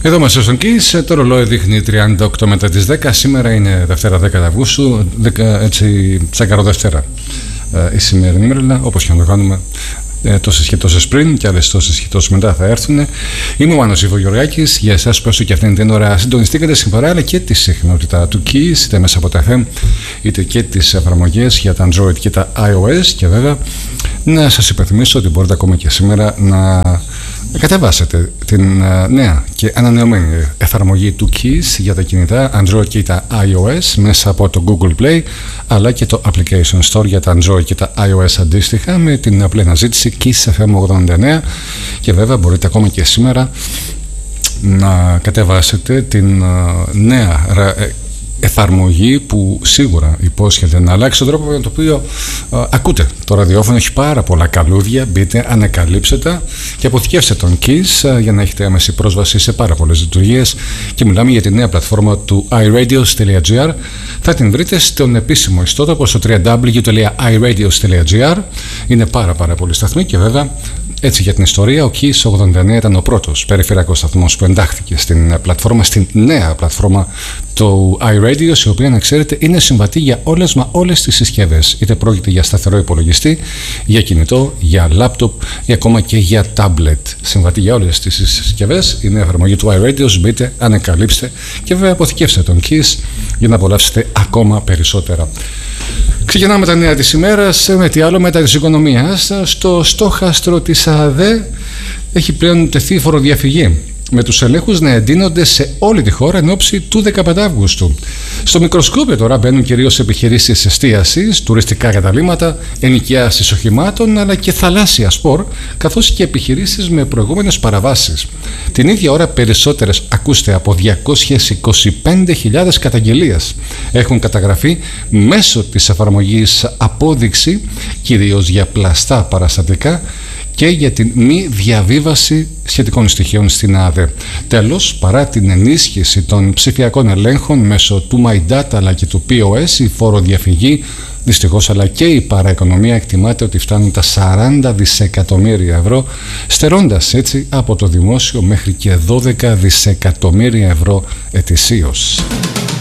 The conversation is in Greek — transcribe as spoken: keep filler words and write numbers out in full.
Εδώ μέσα στον Kiss, το ρολόι δείχνει τριάντα οκτώ μετά τις δέκα. Σήμερα είναι Δευτέρα δέκα Αυγούστου, έτσι τσακαρό Δευτέρα. Ε, η σημερινή ημέρα, όπως και να το κάνουμε, ε, τόσες και τόσες πριν και άλλες τόσες και τόσες μετά θα έρθουν. Είμαι ο Μάνος Ιβογεωργάκης. Για εσάς που έστω και αυτήν την ώρα συντονιστήκατε στην παρέα, αλλά και τη συχνότητα του Kiss, είτε μέσα από τα εφ εμ, είτε και τις εφαρμογές για τα Android και τα iOS. Και βέβαια, να σας υπενθυμίσω ότι μπορείτε ακόμα και σήμερα να κατεβάσετε την uh, νέα και ανανεωμένη εφαρμογή του Kiss για τα κινητά Android και τα iOS μέσα από το Google Play, αλλά και το Application Store για τα Android και τα iOS αντίστοιχα, με την απλή αναζήτηση Kiss εφ εμ ογδόντα εννέα. Και βέβαια μπορείτε ακόμα και σήμερα να κατεβάσετε την uh, νέα εφαρμογή που σίγουρα υπόσχεται να αλλάξει τον τρόπο με τον οποίο α, ακούτε το ραδιόφωνο. Έχει πάρα πολλά καλούδια. Μπείτε, ανακαλύψτε και αποθηκεύστε τον Kiss α, για να έχετε άμεση πρόσβαση σε πάρα πολλές λειτουργίες. Και μιλάμε για τη νέα πλατφόρμα του i radios dot gr. Θα την βρείτε στον επίσημο ιστότοπο στο double-u double-u double-u τελεία i radios τελεία gr. Είναι πάρα πάρα πολλοί σταθμοί και βέβαια, έτσι για την ιστορία, ο Kiss ογδόντα εννέα ήταν ο πρώτος περιφερειακός σταθμός που εντάχθηκε στην πλατφόρμα, στην νέα πλατφόρμα του iRadios, η οποία, να ξέρετε, είναι συμβατή για όλες μα όλες τις συσκευές. Είτε πρόκειται για σταθερό υπολογιστή, για κινητό, για λάπτοπ ή ακόμα και για τάμπλετ. Συμβατή για όλες τις συσκευές. Η νέα εφαρμογή του iRadios. Μπείτε, ανακαλύψτε και βέβαια αποθηκεύστε τον Kiss για να απολαύσετε ακόμα περισσότερα. Ξεκινάμε τα νέα της ημέρας με τι άλλο, μετά της οικονομίας. Στο στόχαστρο της ΑΔΕ έχει πλέον τεθεί φοροδιαφυγή, με τους ελέγχους να εντείνονται σε όλη τη χώρα εν ώψη του δεκαπέντε Αυγούστου. Στο μικροσκόπιο τώρα μπαίνουν κυρίως επιχειρήσεις εστίασης, τουριστικά καταλύματα, ενοικιάσεις οχημάτων, αλλά και θαλάσσια σπορ, καθώς και επιχειρήσεις με προηγούμενες παραβάσεις. Την ίδια ώρα περισσότερες, ακούστε, από διακόσιες είκοσι πέντε χιλιάδες καταγγελίες έχουν καταγραφεί μέσω της εφαρμογής Απόδειξη, κυρίως για πλαστά παραστατικά και για την μη διαβίβαση σχετικών στοιχείων στην ΑΔΕ. Τέλος, παρά την ενίσχυση των ψηφιακών ελέγχων μέσω του My Data αλλά και του πι ο ες, η φοροδιαφυγή δυστυχώς αλλά και η παραοικονομία εκτιμάται ότι φτάνουν τα σαράντα δισεκατομμύρια ευρώ, στερώντας έτσι από το δημόσιο μέχρι και δώδεκα δισεκατομμύρια ευρώ ετησίως.